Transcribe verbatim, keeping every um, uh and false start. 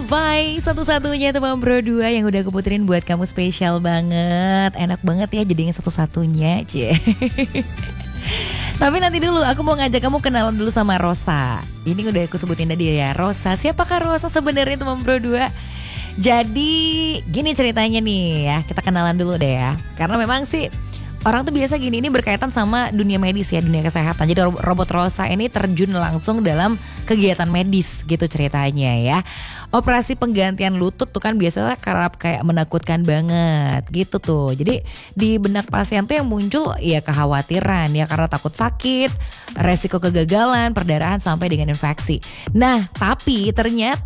Vai, satu-satunya teman Bro dua yang udah aku puterin buat kamu spesial banget. Enak banget ya jadi yang satu-satunya, cie. Tapi nanti dulu aku mau ngajak kamu kenalan dulu sama Rosa. Ini udah aku sebutin tadi ya, Rosa. Siapakah Rosa sebenarnya teman Bro dua? Jadi gini ceritanya nih ya, kita kenalan dulu deh ya. Karena memang sih orang tuh biasa gini, ini berkaitan sama dunia medis ya, dunia kesehatan. Jadi robot Rosa ini terjun langsung dalam kegiatan medis gitu ceritanya ya. Operasi penggantian lutut tuh kan biasanya kerap kayak menakutkan banget gitu tuh. Jadi di benak pasien tuh yang muncul ya kekhawatiran ya, karena takut sakit, resiko kegagalan, perdarahan sampai dengan infeksi. Nah tapi ternyata